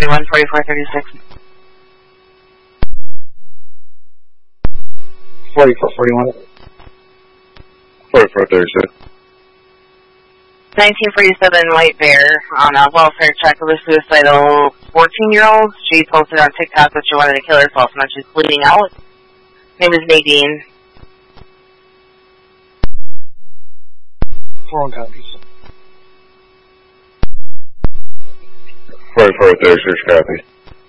41, 44, 36. 44, 41. 44, 36. 1947 White Bear on a welfare check of a suicidal 14-year-old. She posted on TikTok that she wanted to kill herself and that she's bleeding out. Name is Nadine. 4 copies. 44, 36, copy.